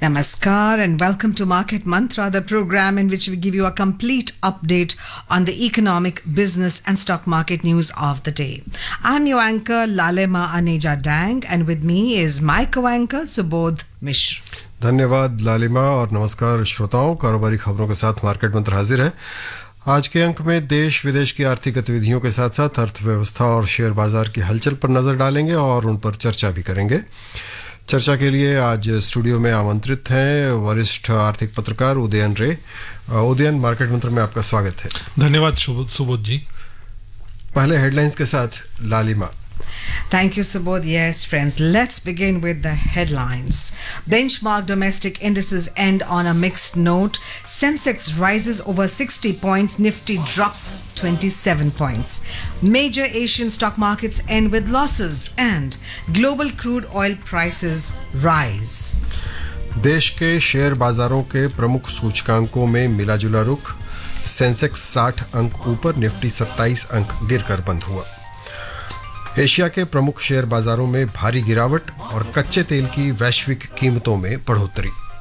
Namaskar and welcome to Market Mantra, the program in which we give you a complete update on the economic, business and stock market news of the day. I'm your anchor Lalema Aneja Dang and with me is my co-anchor Subodh Mishra. धन्यवाद लालिमा और नमस्कार श्रोताओं। कारोबारी खबरों के साथ market मंत्र हाजिर है। आज के अंक में देश विदेश की आर्थिक गतिविधियों के साथ साथ अर्थव्यवस्था और शेयर बाजार की हलचल पर नजर डालेंगे और उन पर चर्चा भी करेंगे। चर्चा के लिए आज स्टूडियो में आमंत्रित हैं वरिष्ठ आर्थिक पत्रकार उदयन रे। उदयन, मार्केट मंत्र में आपका स्वागत है। धन्यवाद सुबोध जी। पहले हेडलाइंस के साथ लालिमा। Thank you, Subodh. Yes, friends, let's begin with the headlines. Benchmark domestic indices end on a mixed note. Sensex rises over 60 points, Nifty drops 27 points. Major Asian stock markets end with losses and global crude oil prices rise. देश के share बाजारों के प्रमुख सूचकांकों में मिला-जुला रुख। Sensex 60 अंक ऊपर, निफ्टी 27 अंक गिरकर बंद हुआ। एशिया के प्रमुख शेयर बाजारों में भारी गिरावट और कच्चे तेल की वैश्विक कीमतों में बढ़ोतरी।